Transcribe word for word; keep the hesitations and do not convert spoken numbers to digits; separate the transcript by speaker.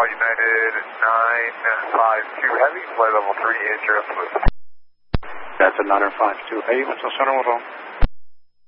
Speaker 1: United nine five two Heavy, flight level three, in Europe.
Speaker 2: That's a nine five two Heavy, what's the center level?